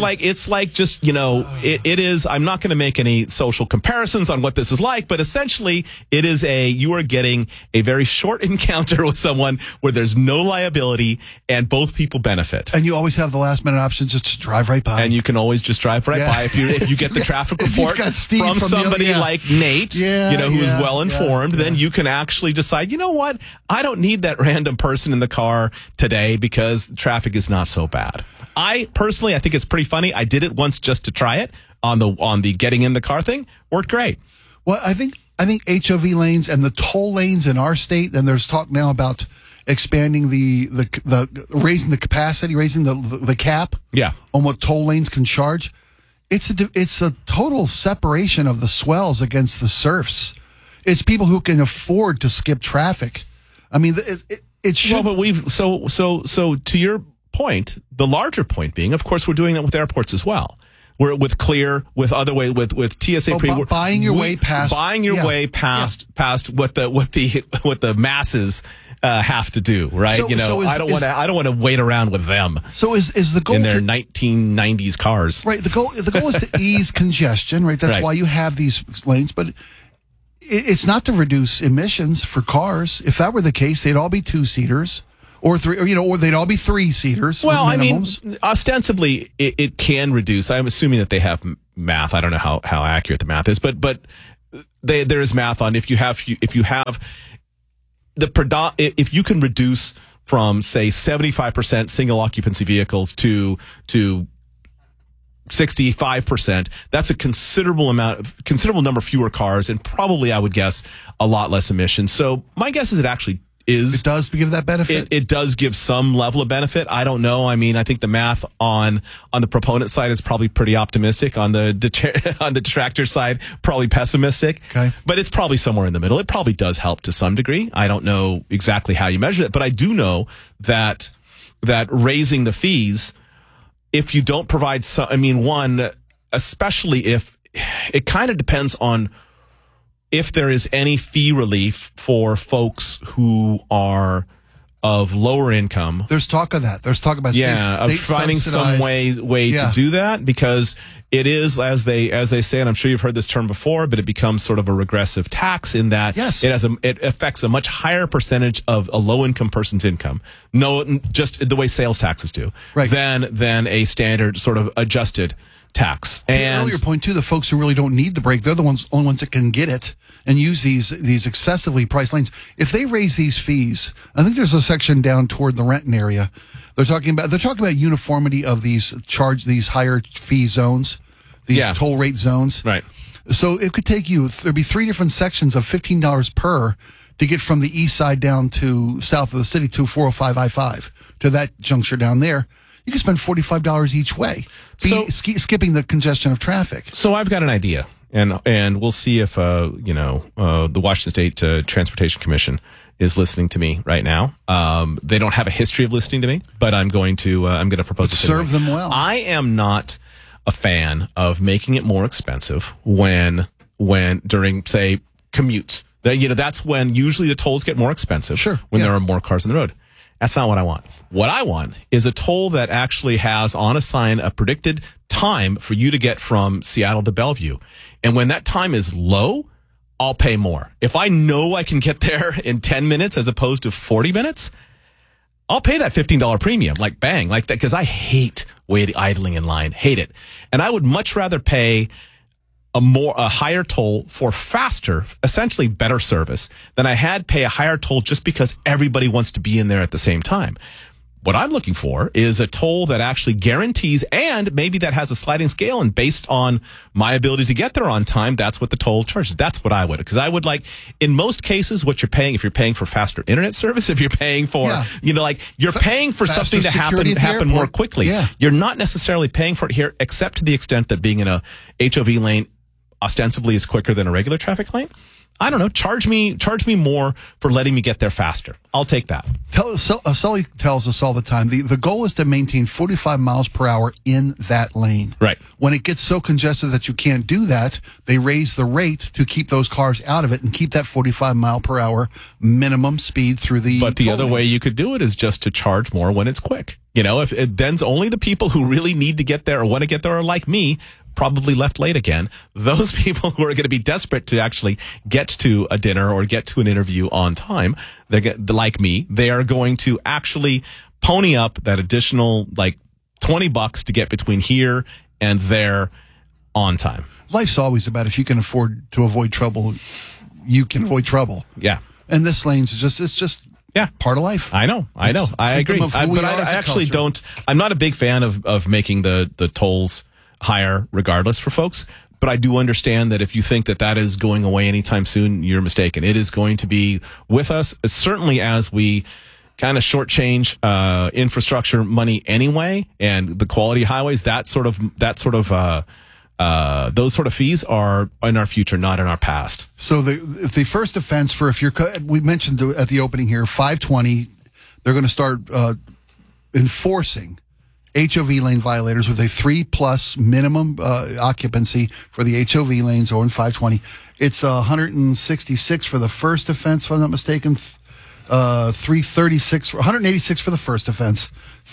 it is. I'm not going to make any social comparisons on what this is like, but essentially it is you are getting a very short encounter with someone where there's no liability and both people benefit. And you always have the last minute option just to drive right by. And you can always just drive right by if you get the traffic report from somebody like Nate, who is well informed, then you can actually decide, you know what? I don't need that random person in the car today because traffic is not so bad. I think it's pretty funny. I did it once just to try it on the getting in the car thing. Worked great. Well, I think HOV lanes and the toll lanes in our state, and there's talk now about expanding the raising the capacity, raising the cap on what toll lanes can charge. It's a total separation of the swells against the serfs. It's people who can afford to skip traffic. I mean, it should. Well, but so to your point, the larger point being, of course, we're doing that with airports as well. We're with Clear, with other way, with TSA. Buying your way past what the masses have to do, right? I don't want to wait around with them. So is the goal in their 1990s cars? Right. The goal is to ease congestion, right? That's why you have these lanes, but it's not to reduce emissions for cars. If that were the case, they'd all be 2-seaters. Or they'd all be 3-seaters. Well, I mean, ostensibly, it can reduce. I'm assuming that they have math. I don't know how accurate the math is, but there is math on if you can reduce from, say, 75% single occupancy vehicles to 65%, that's a considerable number fewer cars, and probably, I would guess, a lot less emissions. So my guess is it actually is. It does give that benefit? It does give some level of benefit. I don't know. I mean, I think the math on the proponent side is probably pretty optimistic. On the detractor side, probably pessimistic. Okay. But it's probably somewhere in the middle. It probably does help to some degree. I don't know exactly how you measure it, but I do know that raising the fees, if you don't provide one, especially if it kind of depends on if there is any fee relief for folks who are of lower income. There's talk of that. There's talk about of finding some way to do that, because it is, as they say, and I'm sure you've heard this term before, but it becomes sort of a regressive tax in that it affects a much higher percentage of a low income person's income. No, just the way sales taxes do, right, than a standard sort of adjusted tax. And earlier point too, the folks who really don't need the break, they're the only ones that can get it and use these excessively priced lanes. If they raise these fees, I think there's a section down toward the Renton area. They're talking about uniformity of these higher fee zones, these toll rate zones. Right. So it could take there'd be 3 different sections of $15 per to get from the east side down to south of the city to 405 I-5 to that juncture down there. You can spend $45 each way, skipping the congestion of traffic. So I've got an idea, and we'll see if the Washington State Transportation Commission is listening to me right now. They don't have a history of listening to me, but I'm going to propose it. Serve them well. I am not a fan of making it more expensive when during, say, commutes. That's when usually the tolls get more expensive. Sure. When there are more cars on the road. That's not what I want. What I want is a toll that actually has on a sign a predicted time for you to get from Seattle to Bellevue. And when that time is low, I'll pay more. If I know I can get there in 10 minutes as opposed to 40 minutes, I'll pay that $15 premium, like bang, like that, because I hate idling in line. Hate it. And I would much rather pay a higher toll for faster, essentially better service than I had pay a higher toll just because everybody wants to be in there at the same time. What I'm looking for is a toll that actually guarantees, and maybe that has a sliding scale, and based on my ability to get there on time, that's what the toll charges. That's what I would, because I would like, in most cases, what you're paying, if you're paying for faster internet service, if you're paying for, you're paying for something to happen more quickly. Yeah. You're not necessarily paying for it here, except to the extent that being in a HOV lane ostensibly is quicker than a regular traffic lane. I don't know. Charge me more for letting me get there faster. I'll take that. Sully tells us all the time, the goal is to maintain 45 miles per hour in that lane. Right. When it gets so congested that you can't do that, they raise the rate to keep those cars out of it and keep that 45 mile per hour minimum speed through the But the other way you could do it is just to charge more when it's quick. If it then's only the people who really need to get there or want to get there are like me, probably left late again. Those people who are going to be desperate to actually get to a dinner or get to an interview on time, like me, they are going to actually pony up that additional like $20 to get between here and there on time. Life's always about, if you can afford to avoid trouble, you can avoid trouble. Yeah. And this lane's just part of life. I know. I agree. But I actually don't. I'm not a big fan of making the tolls higher regardless for folks. But I do understand that if you think that is going away anytime soon, you're mistaken. It is going to be with us, certainly as we kind of shortchange infrastructure money anyway, and the quality highways. Those sort of fees are in our future, not in our past. So the first offense we mentioned at the opening here, 520, they're going to start enforcing HOV lane violators with a 3+ minimum occupancy for the HOV lanes or in 520. It's 166 for the first offense, if I'm not mistaken. 336, 186 for the first offense,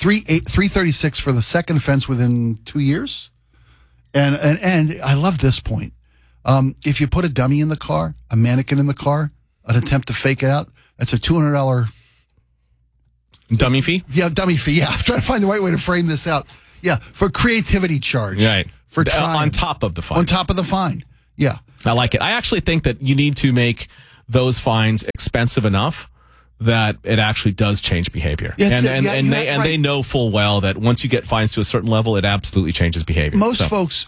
336 for the second offense within 2 years. And I love this point. If you put a dummy in the car, a mannequin in the car, an attempt to fake it out, that's a $200 dummy fee. Yeah, dummy fee. Yeah, I'm trying to find the right way to frame this out. Yeah, for creativity charge. Right. For trying. On top of the fine. On top of the fine. Yeah. I like it. I actually think that you need to make those fines expensive enough that it actually does change behavior. Yeah, they know full well that once you get fines to a certain level, it absolutely changes behavior. Most folks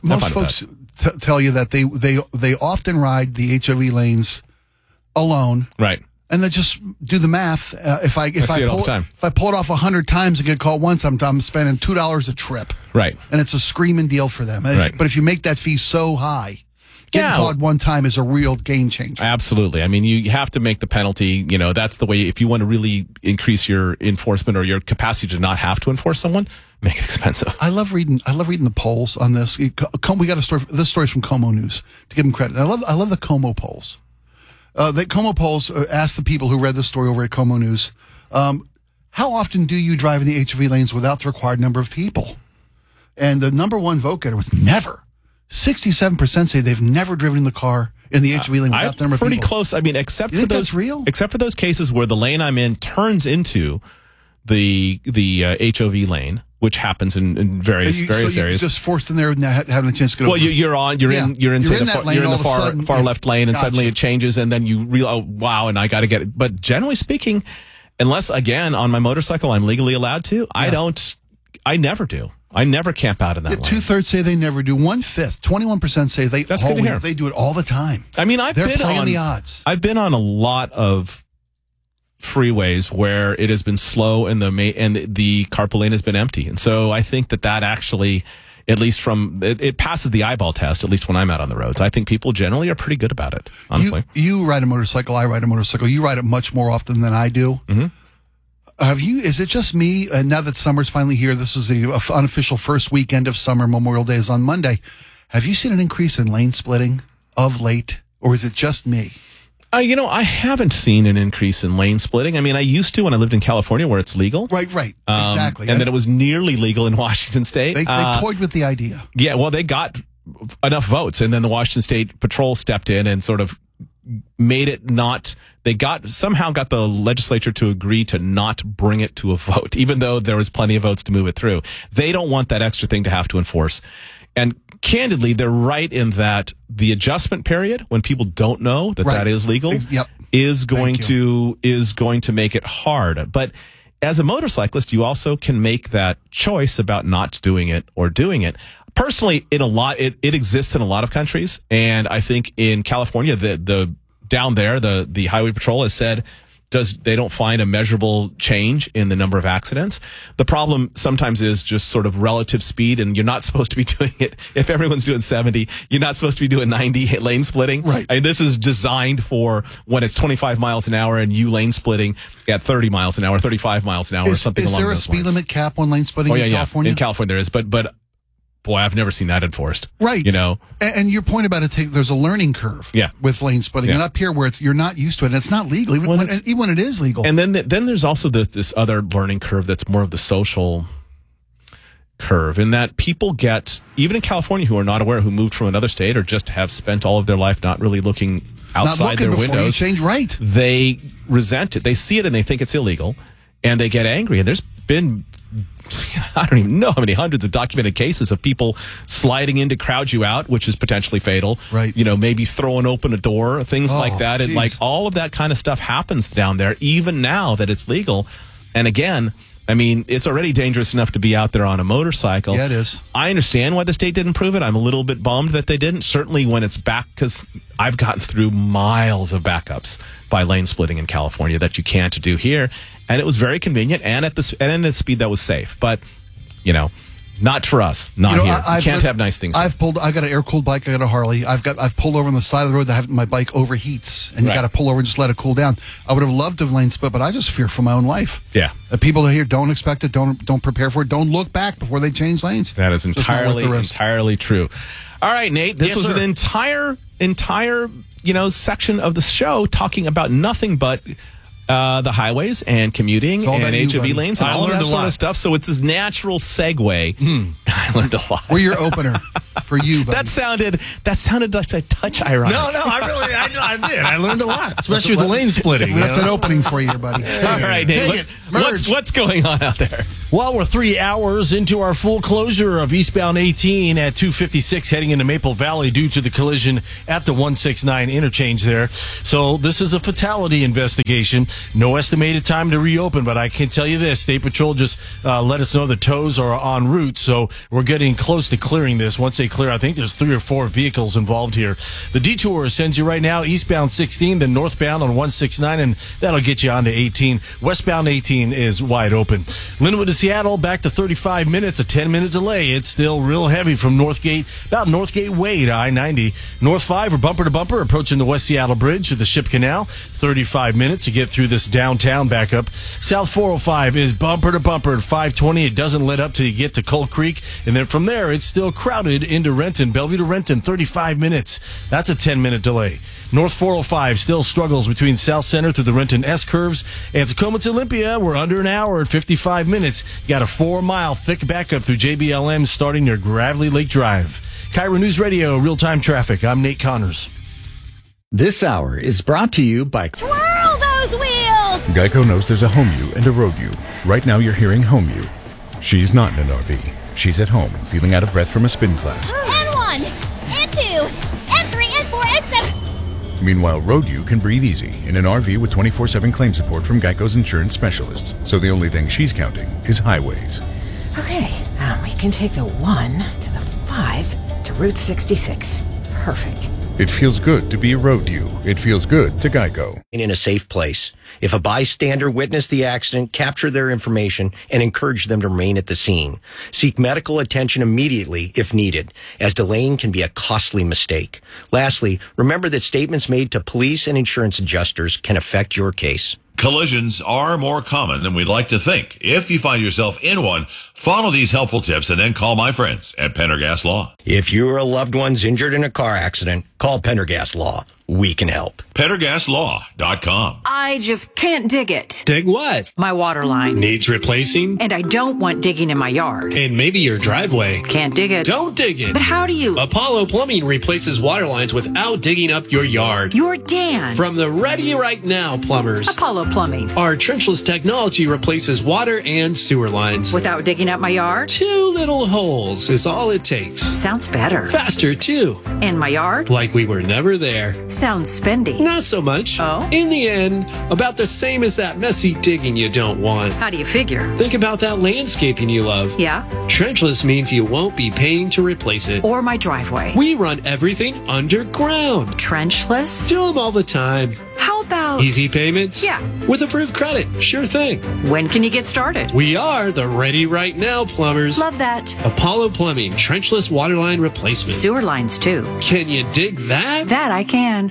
tell you that they often ride the HOV lanes alone. Right. And they just do the math. If I pull it off 100 times and get caught once, I'm spending $2 a trip. Right. And it's a screaming deal for them. Right. But if you make that fee so high, getting caught one time is a real game changer. Absolutely. I mean, you have to make the penalty. That's the way. If you want to really increase your enforcement or your capacity to not have to enforce someone, make it expensive. I love reading the polls on this. We got a story. This story's from Como News to give them credit. I love the Como polls. The Como polls asked the people who read this story over at Como News, how often do you drive in the HOV lanes without the required number of people? And the number one vote getter was never. 67% say they've never driven in the car in the HOV lane without the number of people. Pretty close. I mean, except for those cases where the lane I'm in turns into the HOV lane, which happens in various areas. You're just forced in there and having a chance to get over. Well, you're in the far left lane, and suddenly it changes, and then you realize, oh, wow, and I got to get it. But generally speaking, unless again on my motorcycle I'm legally allowed to, I never do. I never camp out in that lane. 2/3 say they never do. 1/5, 21% say they. That's good to hear. They do it all the time. I mean, they're playing the odds. I've been on a lot of freeways where it has been slow and the carpool lane has been empty, and so I think that actually, at least it passes the eyeball test. At least when I'm out on the roads, I think people generally are pretty good about it. Honestly, you ride a motorcycle. I ride a motorcycle. You ride it much more often than I do. Mm-hmm. Is it just me? And now that summer's finally here, this is the unofficial first weekend of summer. Memorial Day is on Monday. Have you seen an increase in lane splitting of late, or is it just me? I haven't seen an increase in lane splitting. I mean, I used to when I lived in California where it's legal. Right. Exactly. And then it was nearly legal in Washington State. They toyed with the idea. Yeah, well, they got enough votes, and then the Washington State Patrol stepped in and sort of made it not. They somehow got the legislature to agree to not bring it to a vote, even though there was plenty of votes to move it through. They don't want that extra thing to have to enforce. And candidly, they're right in that the adjustment period, when people don't know that is legal, is going to make it hard. But as a motorcyclist, you also can make that choice about not doing it or doing it. Personally, it exists in a lot of countries, and I think in California, the down there, the Highway Patrol has said they don't find a measurable change in the number of accidents. The problem sometimes is just sort of relative speed, and you're not supposed to be doing it. If everyone's doing 70, you're not supposed to be doing 90 lane splitting. Right. I mean, this is designed for when it's 25 miles an hour and you lane splitting at 30 miles an hour, 35 miles an hour, or something along those lines. Is there a speed limit cap on lane splitting in California? In California there is, but boy, I've never seen that enforced. Right. And your point about there's a learning curve with lane splitting. And up here where you're not used to it, and it's not legal, even when it is legal. And then there's also this other learning curve that's more of the social curve, in that people get, even in California, who are not aware, who moved from another state or just have spent all of their life not really looking outside their windows. They resent it. They see it and they think it's illegal, and they get angry. And there's been, I don't even know how many hundreds of documented cases of people sliding in to crowd you out, which is potentially fatal. Right. Maybe throwing open a door, things like that. And all of that kind of stuff happens down there, even now that it's legal. And again, I mean, it's already dangerous enough to be out there on a motorcycle. Yeah, it is. I understand why the state didn't prove it. I'm a little bit bummed that they didn't. Certainly when it's back, because I've gotten through miles of backups by lane splitting in California that you can't do here. And it was very convenient and at a speed that was safe. But, not for us. Not here. You can't have nice things. I got an air-cooled bike. I got a Harley. I've pulled over on the side of the road that my bike overheats, and you got to pull over and just let it cool down. I would have loved to have lane split, but I just fear for my own life. Yeah. People here don't expect it. Don't prepare for it. Don't look back before they change lanes. That is entirely true. All right, Nate. This was an entire section of the show talking about nothing but the highways and commuting and HOV lanes and all that sort of stuff. So it's this natural segue. I learned a lot. We're your opener for you, buddy. That sounded like a touch ironic. No, I did. I learned a lot, especially with the lane splitting. That's an opening for you, buddy. All right, Dave. What's going on out there? Well, we're 3 hours into our full closure of eastbound 18 at 256 heading into Maple Valley due to the collision at the 169 interchange there. So this is a fatality investigation. No estimated time to reopen, but I can tell you this. State Patrol just let us know the tows are en route, so we're getting close to clearing this. Once they clear, I think there's 3 or 4 vehicles involved here. The detour sends you right now eastbound 16, then northbound on 169, and that'll get you onto 18. Westbound 18 is wide open. Linwood to Seattle, back to 35 minutes, a 10-minute delay. It's still real heavy from Northgate, about Northgate Way to I-90. North 5 or bumper to bumper approaching the West Seattle Bridge to the Ship Canal. 35 minutes to get through this downtown backup. South 405 is bumper to bumper at 520. It doesn't let up till you get to Coal Creek. And then from there, it's still crowded into Renton. Bellevue to Renton, 35 minutes. That's a 10-minute delay. North 405 still struggles between South Center through the Renton S-curves. And Tacoma to Olympia, we're under an hour at 55 minutes. You got a 4-mile thick backup through JBLM starting near Gravely Lake Drive. Cairo News Radio, real-time traffic. I'm Nate Connors. This hour is brought to you by Twirl those wheels! Geico knows there's a home you and a road you. Right now you're hearing home you. She's not in an RV. She's at home and feeling out of breath from a spin class. N1, N2, N3, N4, N7. Meanwhile, road you can breathe easy in an RV with 24/7 claim support from Geico's insurance specialists. So the only thing she's counting is highways. Okay, we can take the 1 to the 5 to Route 66. Perfect. It feels good to be a road you. It feels good to Geico. In a safe place. If a bystander witnessed the accident, capture their information and encourage them to remain at the scene. Seek medical attention immediately if needed, as delaying can be a costly mistake. Lastly, remember that statements made to police and insurance adjusters can affect your case. Collisions are more common than we'd like to think. If you find yourself in one, follow these helpful tips and then call my friends at Pendergast Law. If you or a loved one's injured in a car accident, call Pendergast Law. We can help. PendergastLaw.com. I just can't dig it. Dig what? My water line. Needs replacing? And I don't want digging in my yard. And maybe your driveway. Can't dig it. Don't dig it. But how do you? Apollo Plumbing replaces water lines without digging up your yard. You're Dan. From the Ready Right Now plumbers. Apollo Plumbing. Our trenchless technology replaces water and sewer lines. Without digging up my yard? 2 little holes is all it takes. Sounds better. Faster, too. And my yard? Like we were never there. Sounds spendy. Not so much. Oh? In the end, about the same as that messy digging you don't want. How do you figure? Think about that landscaping you love. Yeah? Trenchless means you won't be paying to replace it. Or my driveway. We run everything underground. Trenchless? Do them all the time. How about... Easy payments? Yeah. With approved credit. Sure thing. When can you get started? We are the Ready Right Now plumbers. Love that. Apollo Plumbing, trenchless waterline replacement. Sewer lines, too. Can you dig that? That I can.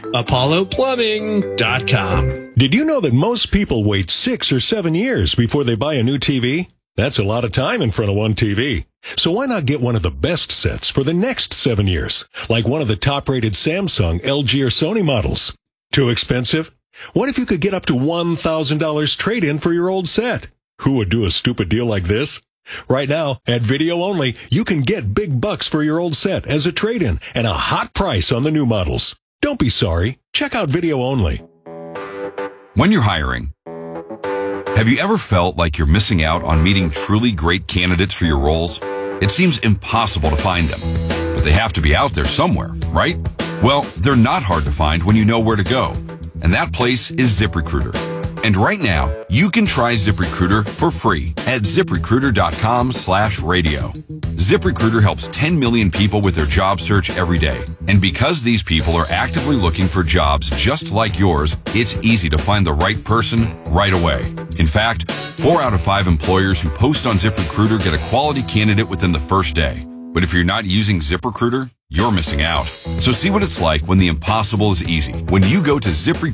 ApolloPlumbing.com. Did you know that most people wait 6 or 7 years before they buy a new TV? That's a lot of time in front of one TV. So why not get one of the best sets for the next 7 years? Like one of the top-rated Samsung, LG, or Sony models. Too expensive? What if you could get up to $1,000 trade-in for your old set? Who would do a stupid deal like this? Right now, at Video Only, you can get big bucks for your old set as a trade-in and a hot price on the new models. Don't be sorry. Check out Video Only. When you're hiring, have you ever felt like you're missing out on meeting truly great candidates for your roles? It seems impossible to find them, but they have to be out there somewhere, right? Well, they're not hard to find when you know where to go, and that place is ZipRecruiter. And right now, you can try ZipRecruiter for free at ZipRecruiter.com/radio. ZipRecruiter helps 10 million people with their job search every day. And because these people are actively looking for jobs just like yours, it's easy to find the right person right away. In fact, 4 out of 5 employers who post on ZipRecruiter get a quality candidate within the first day. But if you're not using ZipRecruiter, you're missing out. So see what it's like when the impossible is easy. When you go to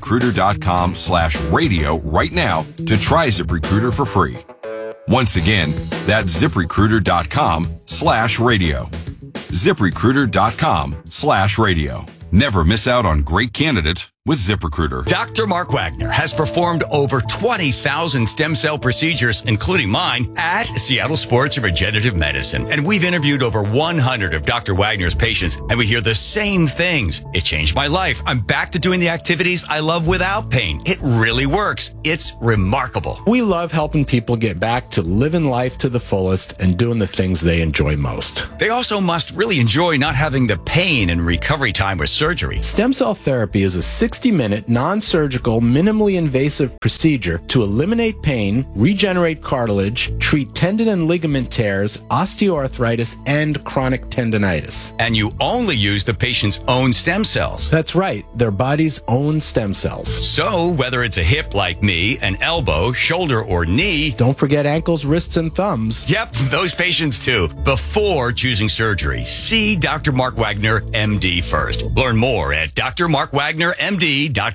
ZipRecruiter.com/radio right now to try ZipRecruiter for free. Once again, that's ZipRecruiter.com/radio. ZipRecruiter.com/radio. Never miss out on great candidates with ZipRecruiter. Dr. Mark Wagner has performed over 20,000 stem cell procedures, including mine, at Seattle Sports Regenerative Medicine. And we've interviewed over 100 of Dr. Wagner's patients, and we hear the same things. It changed my life. I'm back to doing the activities I love without pain. It really works. It's remarkable. We love helping people get back to living life to the fullest and doing the things they enjoy most. They also must really enjoy not having the pain and recovery time with surgery. Stem cell therapy is a 60-minute, non-surgical, minimally invasive procedure to eliminate pain, regenerate cartilage, treat tendon and ligament tears, osteoarthritis, and chronic tendinitis. And you only use the patient's own stem cells. That's right, their body's own stem cells. So, whether it's a hip like me, an elbow, shoulder, or knee... Don't forget ankles, wrists, and thumbs. Yep, those patients too. Before choosing surgery, see Dr. Mark Wagner, MD first. Learn more at drmarkwagnermd.com.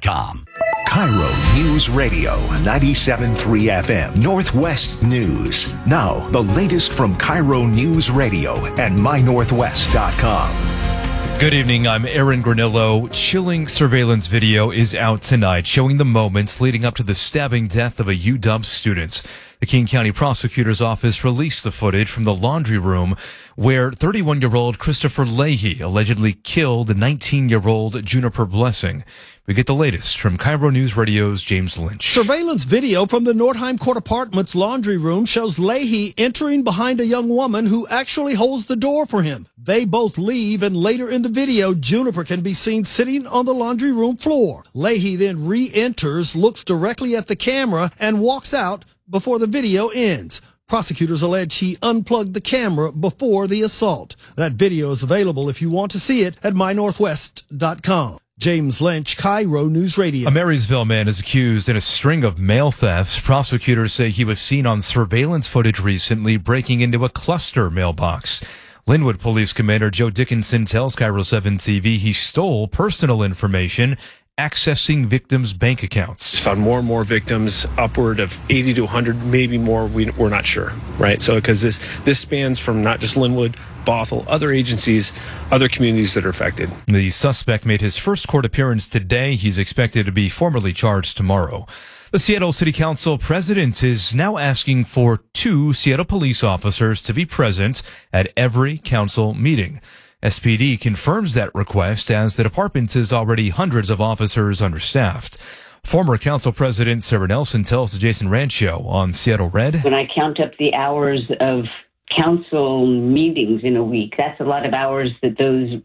Cairo News Radio, 97.3 FM, Northwest News. Now, the latest from Cairo News Radio and mynorthwest.com. Good evening, I'm Aaron Granillo. Chilling surveillance video is out tonight showing the moments leading up to the stabbing death of a UW student. The King County Prosecutor's Office released the footage from the laundry room where 31-year-old Christopher Leahy allegedly killed 19-year-old Juniper Blessing. We get the latest from Cairo News Radio's James Lynch. Surveillance video from the Nordheim Court Apartments laundry room shows Leahy entering behind a young woman who actually holds the door for him. They both leave, and later in the video, Juniper can be seen sitting on the laundry room floor. Leahy then re-enters, looks directly at the camera, and walks out before the video ends. Prosecutors allege he unplugged the camera before the assault. That video is available if you want to see it at mynorthwest.com. James Lynch, Cairo News Radio. A Marysville man is accused in a string of mail thefts. Prosecutors say he was seen on surveillance footage recently breaking into a cluster mailbox. Linwood Police Commander Joe Dickinson tells Cairo 7 TV he stole personal information accessing victims' bank accounts. Found more and more victims, upward of 80 to 100, maybe more. We're not sure, right? So because this spans from not just Linwood, Bothell, other agencies, other communities that are affected. The suspect made his first court appearance today. He's expected to be formally charged tomorrow. The Seattle City Council president is now asking for 2 Seattle police officers to be present at every council meeting. SPD confirms that request as the department is already hundreds of officers understaffed. Former council president Sarah Nelson tells the Jason Rancho on Seattle Red. When I count up the hours of council meetings in a week, that's a lot of hours that those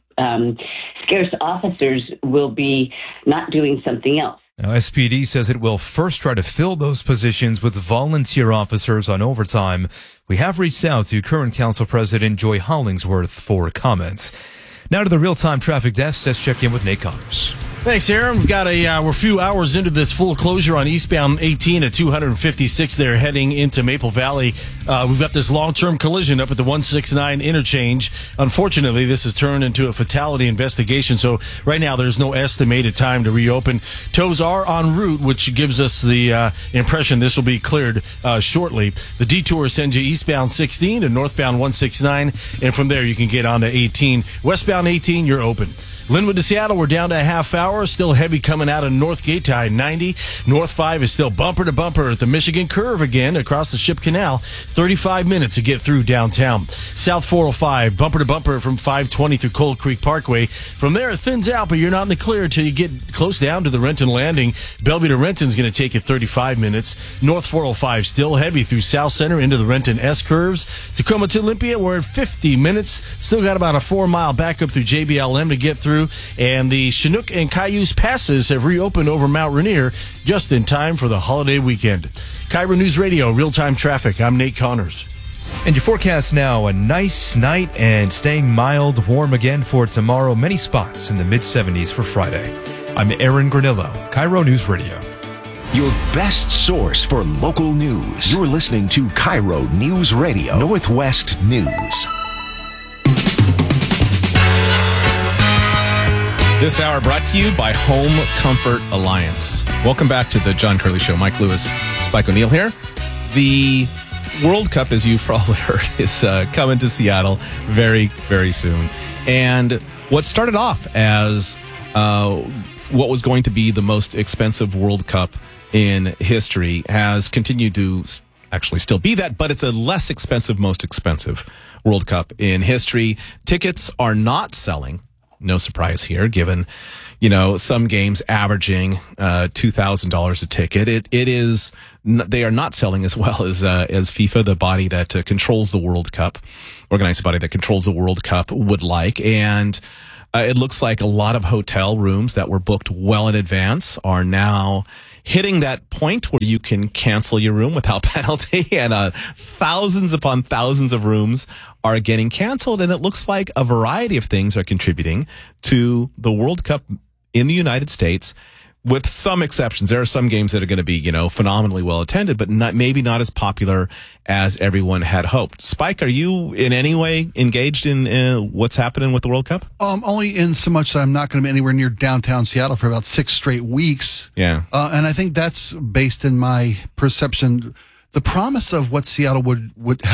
scarce officers will be not doing something else. Now, SPD says it will first try to fill those positions with volunteer officers on overtime. We have reached out to current council president Joy Hollingsworth for comments. Now to the real-time traffic desk. Let's check in with Nate Connors. Thanks, Aaron. We've got we're a few hours into this full closure on eastbound 18 at 256 there heading into Maple Valley. We've got this long-term collision up at the 169 interchange. Unfortunately, this has turned into a fatality investigation, so right now there's no estimated time to reopen. Tows are en route, which gives us the impression this will be cleared shortly. The detour sends you eastbound 16 to northbound 169, and from there you can get on to 18. Westbound 18, you're open. Linwood to Seattle, we're down to a half hour. Still heavy coming out of Northgate to I-90. North 5 is still bumper to bumper at the Michigan Curve again across the Ship Canal. 35 minutes to get through downtown. South 405, bumper to bumper from 520 through Cold Creek Parkway. From there, it thins out, but you're not in the clear until you get close down to the Renton Landing. Bellevue to Renton's going to take you 35 minutes. North 405 still heavy through South Center into the Renton S-curves. Tacoma to Olympia, we're at 50 minutes. Still got about a 4-mile backup through JBLM to get through. And the Chinook and Cayuse passes have reopened over Mount Rainier just in time for the holiday weekend. Cairo News Radio, real-time traffic. I'm Nate Connors. And your forecast now, a nice night and staying mild, warm again for tomorrow. Many spots in the mid-70s for Friday. I'm Aaron Granillo, Cairo News Radio. Your best source for local news. You're listening to Cairo News Radio, Northwest News. This hour brought to you by Home Comfort Alliance. Welcome back to the John Curley Show. Mike Lewis, Spike O'Neill here. The World Cup, as you've probably heard, is coming to Seattle very, very soon. And what started off as what was going to be the most expensive World Cup in history has continued to actually still be that, but it's a less expensive, most expensive World Cup in history. Tickets are not selling. No surprise here, given, some games averaging $2,000 a ticket. They are not selling as well as FIFA, the body that controls the World Cup, organized body that controls the World Cup, would like. And it looks like a lot of hotel rooms that were booked well in advance are now hitting that point where you can cancel your room without penalty, and thousands upon thousands of rooms are getting canceled. And it looks like a variety of things are contributing to the World Cup in the United States, with some exceptions. There are some games that are going to be, phenomenally well attended, but maybe not as popular as everyone had hoped. Spike, are you in any way engaged in what's happening with the World Cup? Only in so much that I'm not going to be anywhere near downtown Seattle for about 6 straight weeks. Yeah. And I think that's based in my perception. The promise of what Seattle would